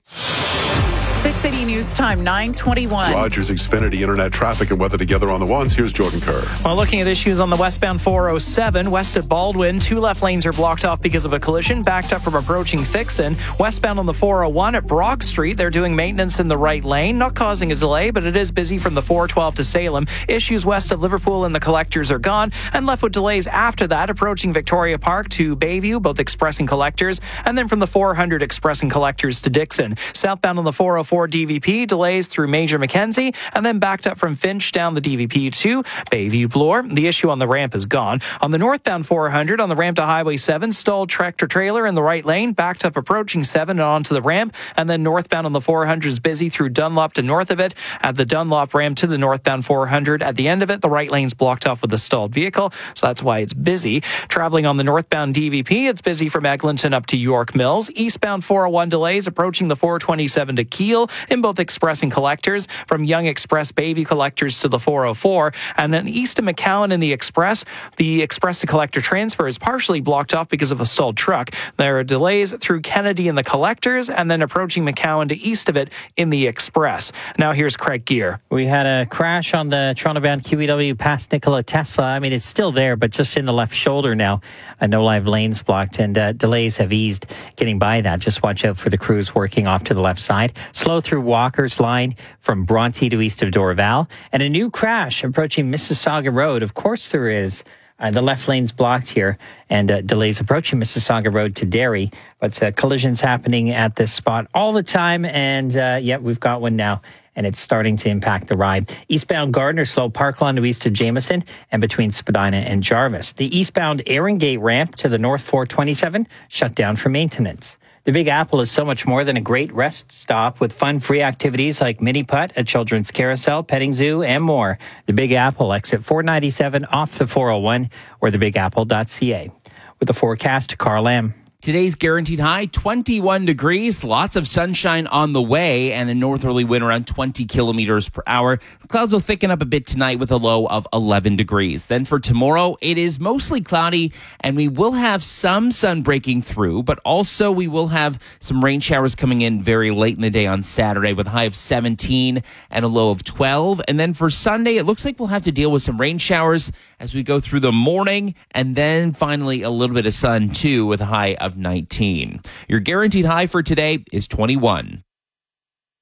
six eighty News Time, nine twenty-one. Rogers Xfinity Internet traffic and weather together on the ones. Here's Jordan Kerr. While looking at issues on the westbound four oh seven, west of Baldwin, two left lanes are blocked off because of a collision, backed up from approaching Thixon. Westbound on the four oh one at Brock Street, they're doing maintenance in the right lane, not causing a delay, but it is busy from the four twelve to Salem. Issues west of Liverpool and the collectors are gone, and left with delays after that, approaching Victoria Park to Bayview, both express and collectors, and then from the four hundred express and collectors to Dixon. Southbound on the four oh four D V P, delays through Major Mackenzie, and then backed up from Finch down the D V P to Bayview Bloor. The issue on the ramp is gone. On the northbound four hundred, on the ramp to Highway seven, stalled tractor trailer in the right lane, backed up approaching seven and onto the ramp, and then northbound on the four hundred is busy through Dunlop to north of it. At the Dunlop ramp to the northbound four hundred, at the end of it, the right lane's blocked off with a stalled vehicle, so that's why it's busy. Traveling on the northbound D V P, it's busy from Eglinton up to York Mills. Eastbound four oh one delays approaching the four twenty-seven to Kiel in both express and collectors, from Young Express Bayview collectors to the four oh four, and then east of McCowan in the express, the express to collector transfer is partially blocked off because of a stalled truck. There are delays through Kennedy in the collectors, and then approaching McCowan to east of it in the express. Now here's Craig Gear. We had a crash on the Toronto-bound Q E W past Nikola Tesla. I mean, it's still there, but just in the left shoulder now. Uh, no live lanes blocked, and uh, delays have eased getting by that. Just watch out for the crews working off to the left side. Slow through Walker's line from Bronte to east of Dorval, and a new crash approaching Mississauga Road. Of course there is. Uh, the left lane's blocked here, and uh, delays approaching Mississauga Road to Derry, but uh, collisions happening at this spot all the time, and uh, yeah, we've got one now, and it's starting to impact the ride. Eastbound Gardner slow Parkland to east of Jameson, and between Spadina and Jarvis. The eastbound Erin Gate ramp to the north four twenty-seven shut down for maintenance. The Big Apple is so much more than a great rest stop with fun-free activities like mini putt, a children's carousel, petting zoo, and more. The Big Apple, exit four ninety-seven off the four oh one or the big apple dot c a. With the forecast, Carl Lamb. Today's guaranteed high, twenty-one degrees, lots of sunshine on the way, and a northerly wind around twenty kilometers per hour. Clouds will thicken up a bit tonight with a low of eleven degrees. Then for tomorrow, it is mostly cloudy, and we will have some sun breaking through, but also we will have some rain showers coming in very late in the day on Saturday with a high of seventeen and a low of twelve. And then for Sunday, it looks like we'll have to deal with some rain showers as we go through the morning, and then finally a little bit of sun too with a high of nineteen. Your guaranteed high for today is twenty-one.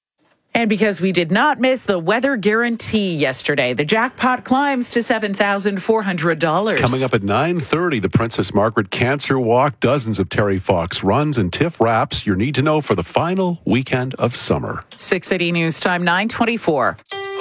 And because we did not miss the weather guarantee yesterday, the jackpot climbs to seven thousand four hundred dollars. Coming up at nine thirty, the Princess Margaret Cancer Walk, dozens of Terry Fox runs and Tiff Wraps. Your need to know for the final weekend of summer. six eighty News Time, nine twenty-four.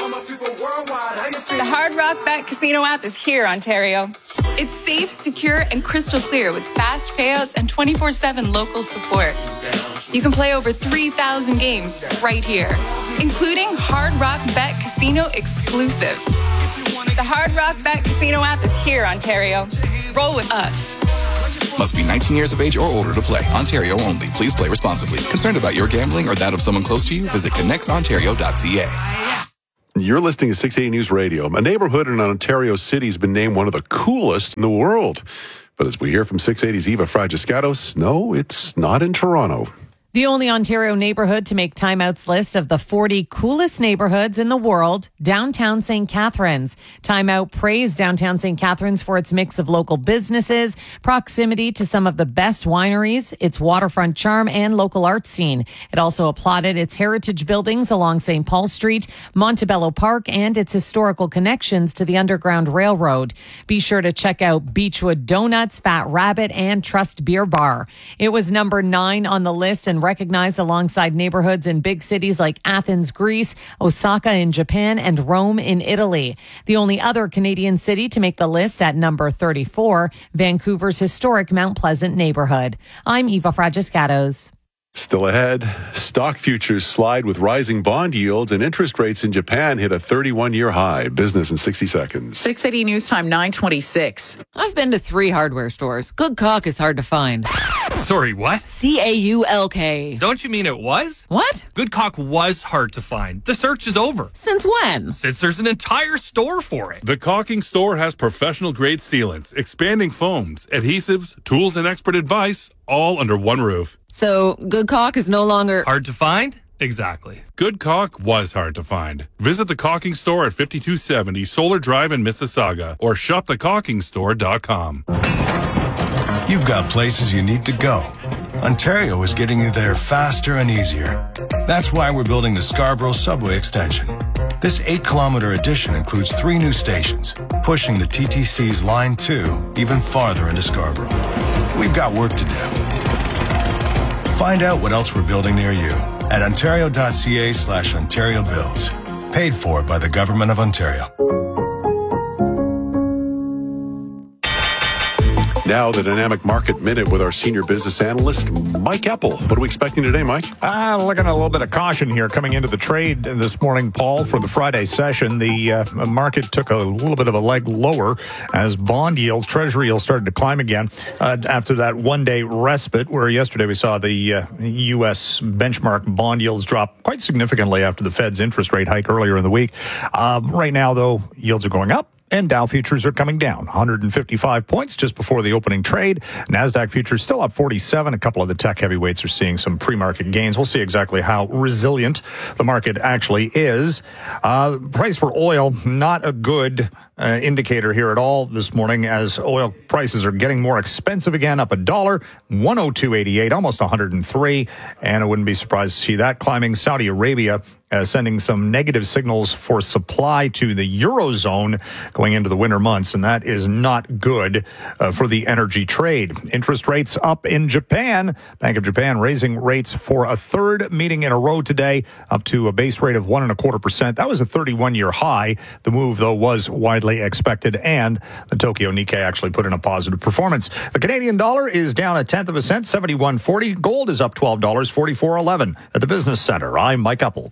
The Hard Rock Bet Casino app is here, Ontario. It's safe, secure, and crystal clear with fast payouts and twenty-four seven local support. You can play over three thousand games right here, including Hard Rock Bet Casino exclusives. The Hard Rock Bet Casino app is here, Ontario. Roll with us. Must be nineteen years of age or older to play. Ontario only. Please play responsibly. Concerned about your gambling or that of someone close to you? Visit connects ontario dot c a. You're listening to six eighty News Radio. A neighborhood in Ontario City has been named one of the coolest in the world. But as we hear from six eighty's Eva Fragiscatos, no, it's not in Toronto. The only Ontario neighborhood to make Time Out's list of the forty coolest neighborhoods in the world, downtown Saint Catharines. Time Out praised downtown Saint Catharines for its mix of local businesses, proximity to some of the best wineries, its waterfront charm, and local art scene. It also applauded its heritage buildings along Saint Paul Street, Montebello Park, and its historical connections to the Underground Railroad. Be sure to check out Beechwood Donuts, Fat Rabbit, and Trust Beer Bar. It was number nine on the list and recognized alongside neighborhoods in big cities like Athens, Greece, Osaka in Japan, and Rome in Italy. The only other Canadian city to make the list at number thirty-four, Vancouver's historic Mount Pleasant neighborhood. I'm Eva Fragiscatos. Still ahead, stock futures slide with rising bond yields and interest rates in Japan hit a thirty-one-year high. Business in sixty seconds. six eighty News Time, nine twenty-six. I've been to three hardware stores. Good caulk is hard to find. Sorry, what? C A U L K. Don't you mean it was? What? Good caulk was hard to find. The search is over. Since when? Since there's an entire store for it. The Caulking Store has professional-grade sealants, expanding foams, adhesives, tools, and expert advice, all under one roof. So, good caulk is no longer... hard to find? Exactly. Good caulk was hard to find. Visit the Caulking Store at fifty-two seventy Solar Drive in Mississauga or shop the caulking store dot com. You've got places you need to go. Ontario is getting you there faster and easier. That's why we're building the Scarborough Subway Extension. This eight-kilometer addition includes three new stations, pushing the T T C's Line two even farther into Scarborough. We've got work to do. Find out what else we're building near you at ontario dot c a slash Ontario Builds. Paid for by the Government of Ontario. Now, the Dynamic Market Minute with our senior business analyst, Mike Eppel. What are we expecting today, Mike? Uh, looking at a little bit of caution here coming into the trade this morning, Paul, for the Friday session. The uh, market took a little bit of a leg lower as bond yields, Treasury yields started to climb again uh, after that one-day respite, where yesterday we saw the uh, U S benchmark bond yields drop quite significantly after the Fed's interest rate hike earlier in the week. Uh, right now, though, yields are going up. And Dow futures are coming down one hundred fifty-five points just before the opening trade. NASDAQ futures still up forty-seven. A couple of the tech heavyweights are seeing some pre-market gains. We'll see exactly how resilient the market actually is. Uh, price for oil, not a good uh, indicator here at all this morning, as oil prices are getting more expensive again, up a dollar, one oh two eighty-eight, almost one hundred three. And I wouldn't be surprised to see that climbing. Saudi Arabia Uh, sending some negative signals for supply to the Eurozone going into the winter months, and that is not good uh, for the energy trade. Interest rates up in Japan. Bank of Japan raising rates for a third meeting in a row today, up to a base rate of one and a quarter percent. That was a thirty-one-year high. The move, though, was widely expected, and the Tokyo Nikkei actually put in a positive performance. The Canadian dollar is down a tenth of a cent, seventy-one forty. Gold is up twelve dollars, forty-four eleven. At the Business Center, I'm Mike Eppel.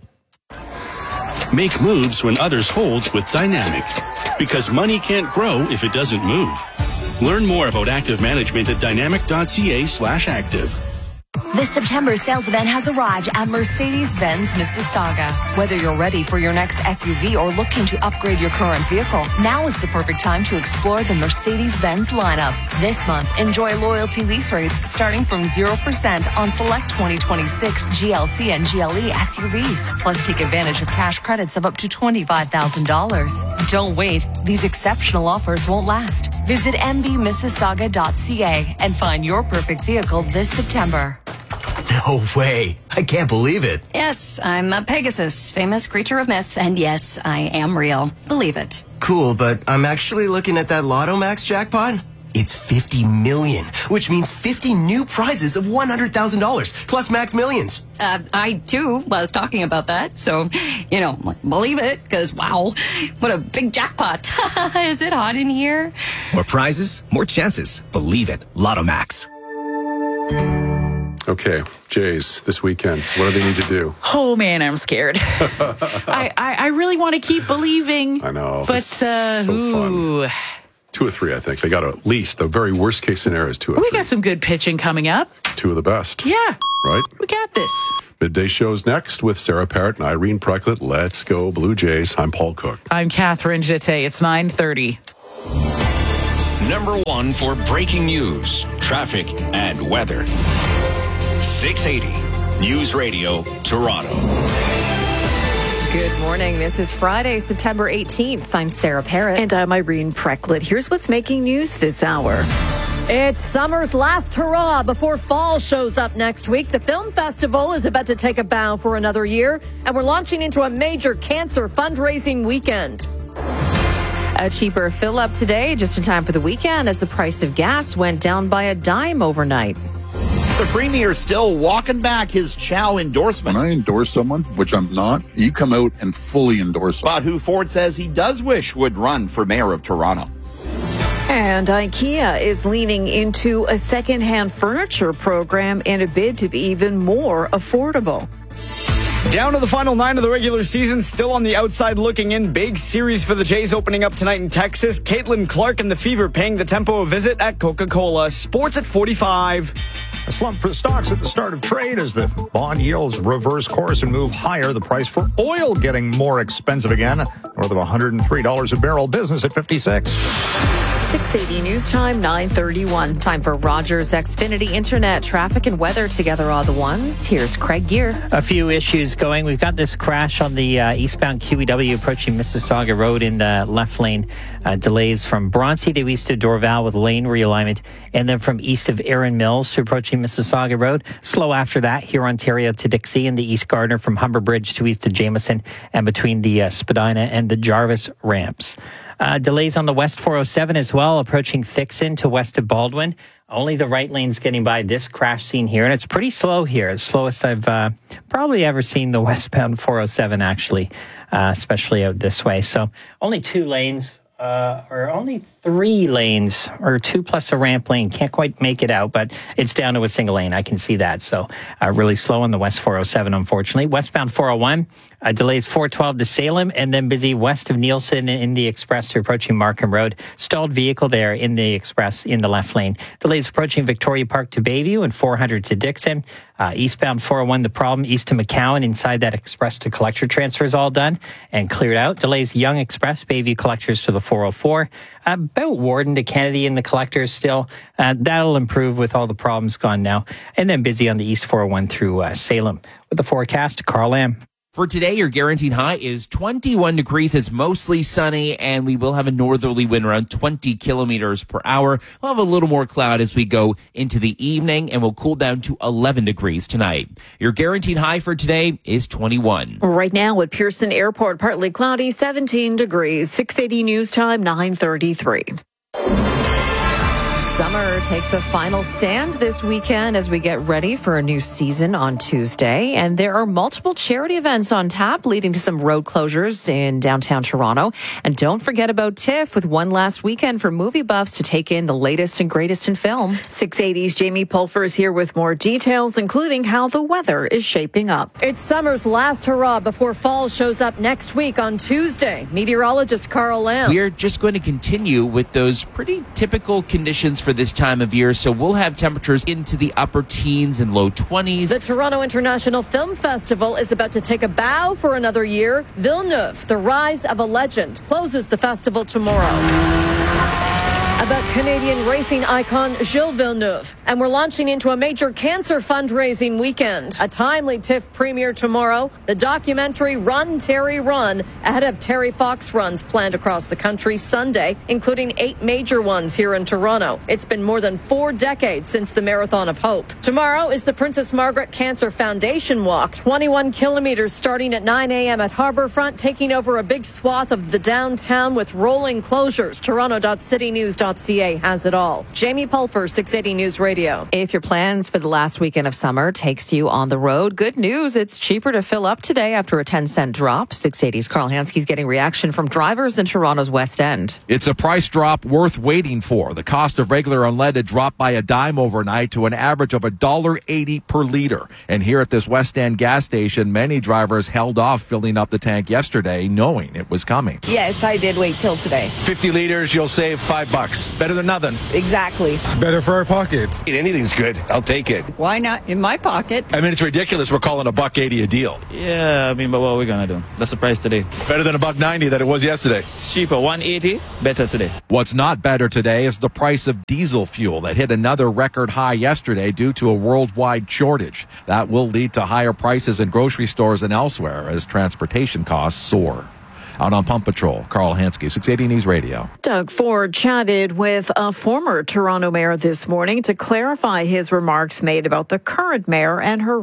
Make moves when others hold with Dynamic. Because money can't grow if it doesn't move. Learn more about active management at dynamic dot c a slash active. The September sales event has arrived at Mercedes-Benz Mississauga. Whether you're ready for your next S U V or looking to upgrade your current vehicle, now is the perfect time to explore the Mercedes-Benz lineup. This month, enjoy loyalty lease rates starting from zero percent on select twenty twenty-six G L C and G L E S U Vs. Plus, take advantage of cash credits of up to twenty-five thousand dollars. Don't wait. These exceptional offers won't last. Visit m b mississauga dot c a and find your perfect vehicle this September. No way. I can't believe it. Yes, I'm a Pegasus, famous creature of myth, and yes, I am real. Believe it. Cool, but I'm actually looking at that Lotto Max jackpot. It's fifty million, which means fifty new prizes of one hundred thousand dollars, plus Max Millions. Uh, I, too, was talking about that, so, you know, believe it, because, wow, what a big jackpot. Is it hot in here? More prizes, more chances. Believe it. Lotto Max. Okay, Jays, this weekend, what do they need to do? Oh, man, I'm scared. I, I, I really want to keep believing. I know. But, it's uh, so ooh. fun. Two or three, I think. They got at least, the very worst case scenario is two or We three. got some good pitching coming up. Two of the best. Yeah. Right? We got this. Midday shows next with Sarah Parrott and Irene Precklett. Let's go, Blue Jays. I'm Paul Cook. I'm Catherine Jete. It's nine thirty. Number one for breaking news, traffic, and weather. six eighty News Radio, Toronto. Good morning. This is Friday, September eighteenth. I'm Sarah Parrott. And I'm Irene Precklett. Here's what's making news this hour. It's summer's last hurrah before fall shows up next week. The film festival is about to take a bow for another year, and we're launching into a major cancer fundraising weekend. A cheaper fill-up today, just in time for the weekend, as the price of gas went down by a dime overnight. The Premier's still walking back his Chow endorsement. When I endorse someone, which I'm not, you come out and fully endorse them. About who Ford says he does wish would run for mayor of Toronto. And IKEA is leaning into a secondhand furniture program in a bid to be even more affordable. Down to the final nine of the regular season, still on the outside looking in. Big series for the Jays opening up tonight in Texas. Caitlin Clark and the Fever paying the Tempo a visit at Coca-Cola. Sports at forty-five. A slump for stocks at the start of trade as the bond yields reverse course and move higher. The price for oil getting more expensive again. North of one hundred three dollars a barrel. Business at fifty-six. six eighty News Time, nine thirty-one. Time for Rogers Xfinity Internet. Traffic and weather together are the ones. Here's Craig Gear. A few issues going. We've got this crash on the uh, eastbound Q E W approaching Mississauga Road in the left lane. Uh, delays from Bronte to east of Dorval with lane realignment. And then from east of Erin Mills to approaching Mississauga Road. Slow after that, here Ontario to Dixie and the East Gardner from Humber Bridge to east of Jameson and between the uh, Spadina and the Jarvis ramps. Uh, delays on the West four oh seven as well, approaching Thixon to west of Baldwin. Only the right lane's getting by this crash scene here, and it's pretty slow here. It's slowest I've uh, probably ever seen the westbound four oh seven, actually, uh, especially out this way. So only two lanes, uh, or only three lanes, or two plus a ramp lane. Can't quite make it out, but it's down to a single lane. I can see that. So uh, really slow on the West four oh seven, unfortunately. Westbound four oh one. Uh, delays four twelve to Salem, and then busy west of Nielsen in the Express to approaching Markham Road. Stalled vehicle there in the Express in the left lane. Delays approaching Victoria Park to Bayview and four hundred to Dixon. Uh, eastbound four oh one, the problem east to McCowan inside that Express to Collector transfer is all done and cleared out. Delays Young Express, Bayview Collectors to the four oh four. Uh, about Warden to Kennedy in the Collectors still. Uh, that'll improve with all the problems gone now. And then busy on the East four oh one through uh, Salem. With the forecast, Carl Lamb. For today, your guaranteed high is twenty-one degrees. It's mostly sunny, and we will have a northerly wind around twenty kilometers per hour. We'll have a little more cloud as we go into the evening, and we'll cool down to eleven degrees tonight. Your guaranteed high for today is twenty-one. Right now at Pearson Airport, partly cloudy, seventeen degrees. six eighty News Time, nine thirty-three. Summer takes a final stand this weekend as we get ready for a new season on Tuesday. And there are multiple charity events on tap, leading to some road closures in downtown Toronto. And don't forget about TIFF, with one last weekend for movie buffs to take in the latest and greatest in film. six eighty's Jamie Pulfer is here with more details, including how the weather is shaping up. It's summer's last hurrah before fall shows up next week on Tuesday. Meteorologist Carl Lamb. We are just going to continue with those pretty typical conditions for this time of year. So we'll have temperatures into the upper teens and low twenties. The Toronto International Film Festival is about to take a bow for another year. Villeneuve, The Rise of a Legend, closes the festival tomorrow. A about Canadian racing icon Gilles Villeneuve. And we're launching into a major cancer fundraising weekend. A timely TIFF premiere tomorrow. The documentary Run, Terry, Run, ahead of Terry Fox runs planned across the country Sunday, including eight major ones here in Toronto. It's been more than four decades since the Marathon of Hope. Tomorrow is the Princess Margaret Cancer Foundation Walk. twenty-one kilometers starting at nine a.m. at Harbourfront, taking over a big swath of the downtown with rolling closures. Toronto dot city news dot c a has it all. Jamie Pulfer, six eighty News Radio. If your plans for the last weekend of summer takes you on the road, good news, it's cheaper to fill up today after a ten cent drop. six eighty's Carl Hanske's getting reaction from drivers in Toronto's West End. It's a price drop worth waiting for. The cost of regular unleaded dropped by a dime overnight to an average of one dollar eighty per liter. And here at this West End gas station, many drivers held off filling up the tank yesterday, knowing it was coming. Yes, I did wait till today. fifty liters, you'll save five bucks. Better than nothing. Exactly. Better for our pockets. Anything's good. I'll take it. Why not in my pocket? I mean, it's ridiculous. We're calling a buck eighty a deal. Yeah, I mean, but what are we going to do? That's the price today. Better than a buck ninety that it was yesterday. It's cheaper. one eighty, better today. What's not better today is the price of diesel fuel that hit another record high yesterday due to a worldwide shortage. That will lead to higher prices in grocery stores and elsewhere as transportation costs soar. Out on Pump Patrol, Carl Hanske, six eighty News Radio. Doug Ford chatted with a former Toronto mayor this morning to clarify his remarks made about the current mayor and her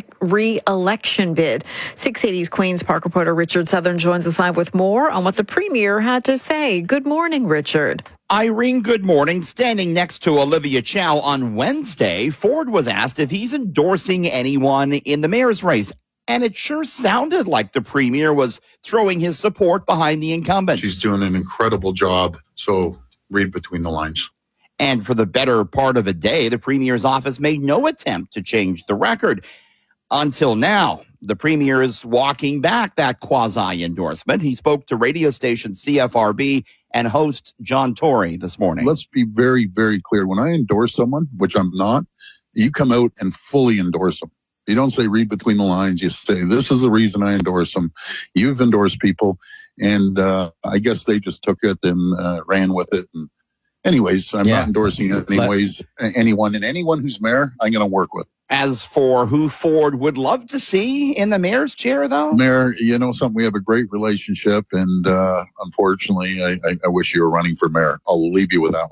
re-election bid. six eighty's Queen's Park reporter Richard Southern joins us live with more on what the premier had to say. Good morning, Richard. Irene, good morning. Standing next to Olivia Chow on Wednesday, Ford was asked if he's endorsing anyone in the mayor's race. And it sure sounded like the premier was throwing his support behind the incumbent. She's doing an incredible job, so read between the lines. And for the better part of a day, the premier's office made no attempt to change the record. Until now, the premier is walking back that quasi-endorsement. He spoke to radio station C F R B and host John Tory this morning. Let's be very, very clear. When I endorse someone, which I'm not, you come out and fully endorse them. You don't say read between the lines. You say, this is the reason I endorse them. You've endorsed people. And uh, I guess they just took it and uh, ran with it. And anyways, I'm yeah. not endorsing anyways, anyone. And anyone who's mayor, I'm going to work with. As for who Ford would love to see in the mayor's chair, though? Mayor, you know something, we have a great relationship. And uh, unfortunately, I, I, I wish you were running for mayor. I'll leave you with that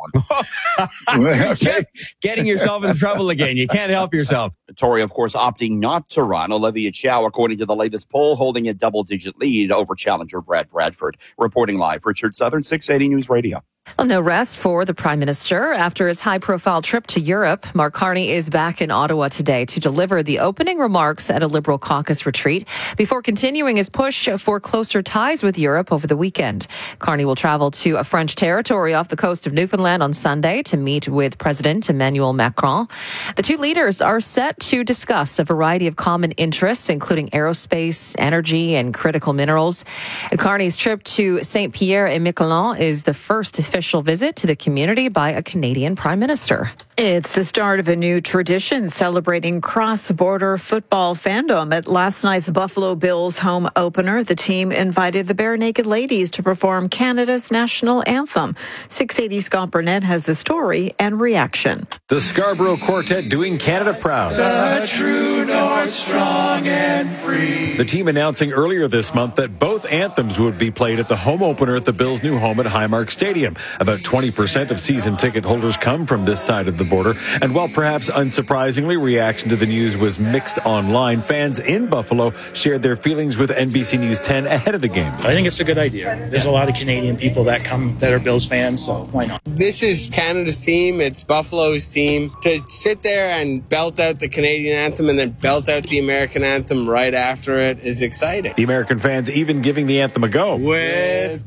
one. Okay. Getting yourself in trouble again. You can't help yourself. Tory, of course, opting not to run. Olivia Chow, according to the latest poll, holding a double-digit lead over challenger Brad Bradford. Reporting live, Richard Southern, six eighty News Radio. Well, no rest for the Prime Minister. After his high-profile trip to Europe, Mark Carney is back in Ottawa today to deliver the opening remarks at a Liberal caucus retreat before continuing his push for closer ties with Europe over the weekend. Carney will travel to a French territory off the coast of Newfoundland on Sunday to meet with President Emmanuel Macron. The two leaders are set to discuss a variety of common interests, including aerospace, energy, and critical minerals. Carney's trip to Saint Pierre et Miquelon is the first official visit to the community by a Canadian Prime Minister. It's the start of a new tradition celebrating cross-border football fandom. At last night's Buffalo Bills home opener, the team invited the Bare Naked Ladies to perform Canada's national anthem. six eighty Scott Burnett has the story and reaction. The Scarborough Quartet doing Canada proud. The true north, strong and free. The team announcing earlier this month that both anthems would be played at the home opener at the Bills' new home at Highmark Stadium. About twenty percent of season ticket holders come from this side of the border. And while perhaps unsurprisingly, reaction to the news was mixed online, fans in Buffalo shared their feelings with N B C News ten ahead of the game. I think it's a good idea. There's a lot of Canadian people that come that are Bills fans, so why not? This is Canada's team. It's Buffalo's team. To sit there and belt out the Canadian anthem and then belt out the American anthem right after it is exciting. The American fans even giving the anthem a go. With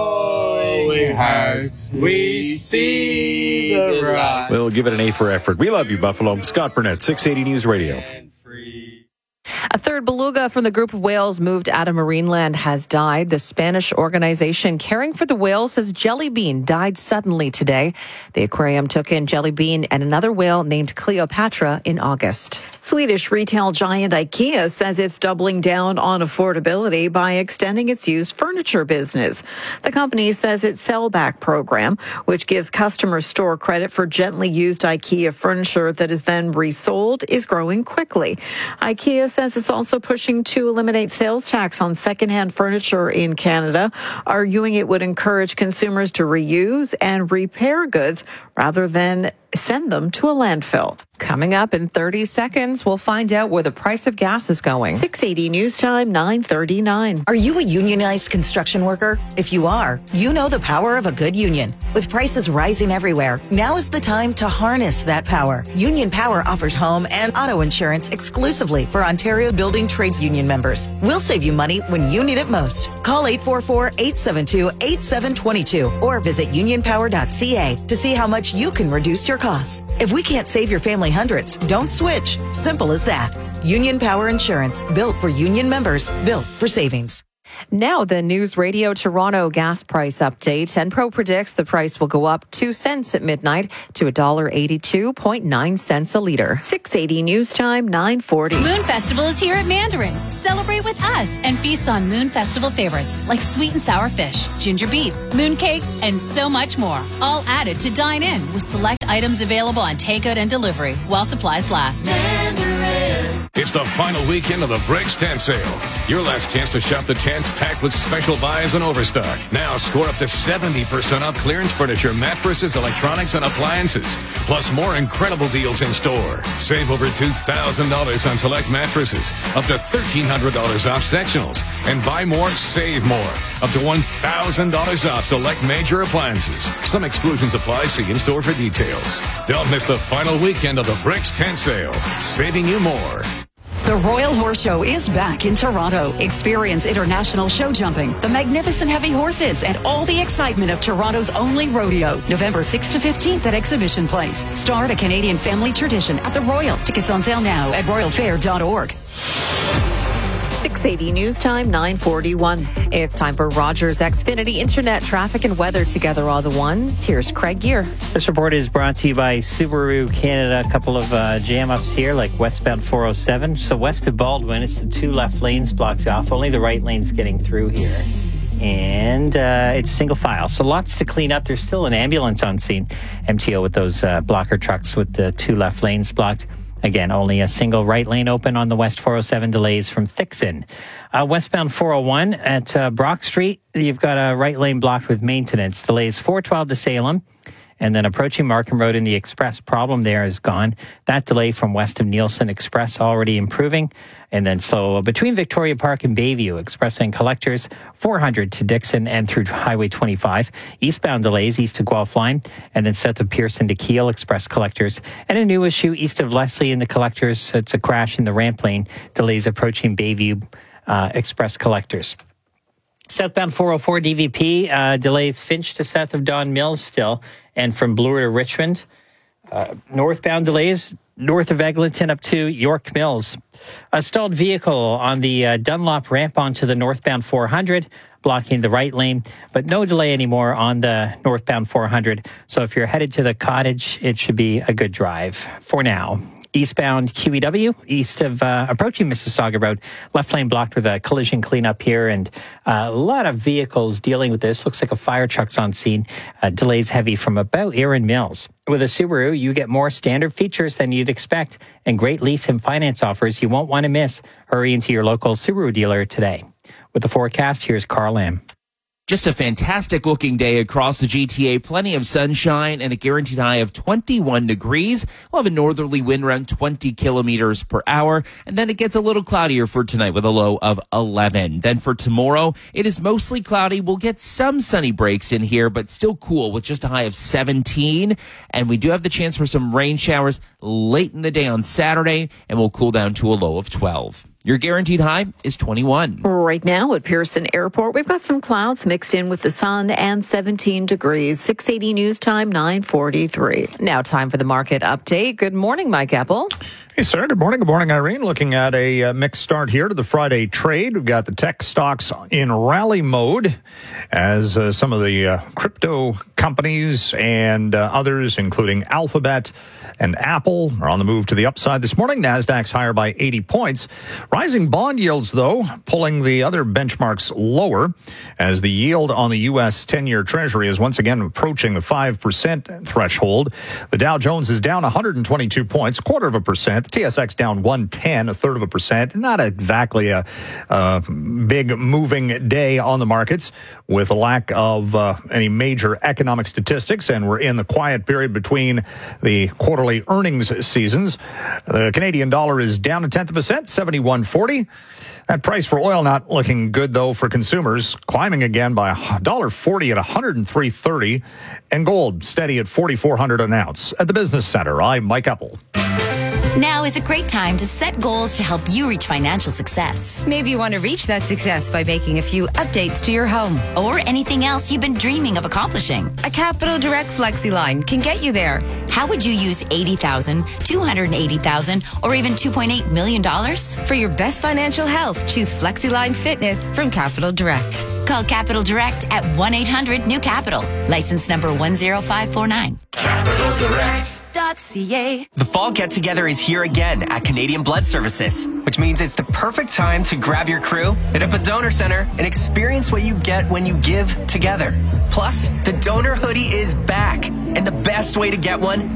glowing hearts, we see the rise. We'll give it an A for effort. We love you, Buffalo. Scott Burnett, six eighty News Radio. A third beluga from the group of whales moved out of Marineland has died. The Spanish organization caring for the whales says Jelly Bean died suddenly today. The aquarium took in Jelly Bean and another whale named Cleopatra in August. Swedish retail giant IKEA says it's doubling down on affordability by extending its used furniture business. The company says its sellback program, which gives customers store credit for gently used IKEA furniture that is then resold, is growing quickly. IKEA says it's also pushing to eliminate sales tax on secondhand furniture in Canada, arguing it would encourage consumers to reuse and repair goods rather than send them to a landfill. Coming up in thirty seconds, we'll find out where the price of gas is going. six eighty News Time, nine thirty-nine. Are you a unionized construction worker? If you are, you know the power of a good union. With prices rising everywhere, now is the time to harness that power. Union Power offers home and auto insurance exclusively for Ontario Building Trades Union members. We'll save you money when you need it most. Call eight four four, eight seven two, eight seven two two or visit union power dot c a to see how much you can reduce your costs. If we can't save your family hundreds, don't switch. Simple as that. Union Power Insurance, built for union members, built for savings. Now the News Radio Toronto gas price update. Enpro predicts the price will go up two cents at midnight to one dollar eighty-two point nine cents a litre. six eighty News Time, nine forty. Moon Festival is here at Mandarin. Celebrate with us and feast on Moon Festival favorites like sweet and sour fish, ginger beef, moon cakes, and so much more. All added to dine in with select items available on takeout and delivery while supplies last. Mandarin. It's the final weekend of the Bricks Tent Sale. Your last chance to shop the tents packed with special buys and overstock. Now score up to seventy percent off clearance furniture, mattresses, electronics, and appliances. Plus more incredible deals in store. Save over two thousand dollars on select mattresses. Up to thirteen hundred dollars off sectionals. And buy more, save more. Up to one thousand dollars off select major appliances. Some exclusions apply. See in store for details. Don't miss the final weekend of the Bricks Tent Sale. Saving you more. The Royal Horse Show is back in Toronto. Experience international show jumping, the magnificent heavy horses, and all the excitement of Toronto's only rodeo. November sixth to fifteenth at Exhibition Place. Start a Canadian family tradition at the Royal. Tickets on sale now at royal fair dot org. six eighty News Time, nine forty-one. It's time for Rogers Xfinity Internet Traffic and Weather Together All the Ones. Here's Craig Gear. This report is brought to you by Subaru Canada. A couple of uh, jam-ups here, like westbound four oh seven. So west of Baldwin, it's the two left lanes blocked off. Only the right lane's getting through here. And uh, it's single file. So lots to clean up. There's still an ambulance on scene. M T O with those uh, blocker trucks with the two left lanes blocked. Again, only a single right lane open on the West four oh seven, delays from Thixon. Uh, westbound four oh one at uh, Brock Street, you've got a right lane blocked with maintenance. Delays four twelve to Salem. And then approaching Markham Road in the Express, problem there is gone. That delay from west of Nielsen Express already improving. And then so between Victoria Park and Bayview, Express and Collectors, four hundred to Dixon and through Highway twenty-five. Eastbound delays east of Guelph Line, and then south of Pearson to Kiel, Express Collectors. And a new issue east of Leslie in the Collectors. It's a crash in the ramp lane. Delays approaching Bayview uh, Express Collectors. Southbound four oh four D V P, uh, delays Finch to south of Don Mills still, and from Bloor to Richmond. Uh, northbound delays north of Eglinton up to York Mills. A stalled vehicle on the uh, Dunlop ramp onto the northbound four hundred, blocking the right lane, but no delay anymore on the northbound four hundred. So if you're headed to the Cottage, it should be a good drive for now. Eastbound Q E W, east of uh, approaching Mississauga Road, left lane blocked with a collision cleanup here, and uh, a lot of vehicles dealing with this. Looks like a fire truck's on scene. Uh, delays heavy from about Erin Mills. With a Subaru, you get more standard features than you'd expect and great lease and finance offers you won't want to miss. Hurry into your local Subaru dealer today. With the forecast, here's Carl Lamb. Just a fantastic looking day across the G T A. Plenty of sunshine and a guaranteed high of twenty-one degrees. We'll have a northerly wind around twenty kilometers per hour. And then it gets a little cloudier for tonight with a low of eleven. Then for tomorrow, it is mostly cloudy. We'll get some sunny breaks in here, but still cool with just a high of seventeen. And we do have the chance for some rain showers late in the day on Saturday, and we'll cool down to a low of twelve. Your guaranteed high is twenty-one. Right now at Pearson Airport, we've got some clouds mixed in with the sun and seventeen degrees. six eighty News Time, nine forty-three. Now time for the market update. Good morning, Mike Apple. Hey, sir. Good morning. Good morning, Irene. Looking at a uh, mixed start here to the Friday trade. We've got the tech stocks in rally mode as uh, some of the uh, crypto companies and uh, others, including Alphabet and Apple, are on the move to the upside this morning. NASDAQ's higher by eighty points. Rising bond yields, though, pulling the other benchmarks lower as the yield on the U S ten-year Treasury is once again approaching the five percent threshold. The Dow Jones is down one hundred twenty-two points, quarter of a percent. The T S X down one ten, a third of a percent. Not exactly a, a big moving day on the markets with a lack of uh, any major economic statistics, and we're in the quiet period between the quarterly earnings seasons. The Canadian dollar is down a tenth of a cent, seventy-one forty. That price for oil not looking good, though, for consumers, climbing again by one dollar forty at one hundred three thirty, and gold steady at forty-four hundred an ounce. At the Business Center, I'm Mike Eppel. Now is a great time to set goals to help you reach financial success. Maybe you want to reach that success by making a few updates to your home. Or anything else you've been dreaming of accomplishing. A Capital Direct Flexi line can get you there. How would you use eighty thousand dollars, two hundred eighty thousand dollars, or even two point eight million dollars? For your best financial health, choose FlexiLine Fitness from Capital Direct. Call Capital Direct at one eight hundred new capital. License number one zero five four nine. Capital Direct. .ca. The fall get-together is here again at Canadian Blood Services, which means it's the perfect time to grab your crew, hit up a donor center, and experience what you get when you give together. Plus, the donor hoodie is back, and the best way to get one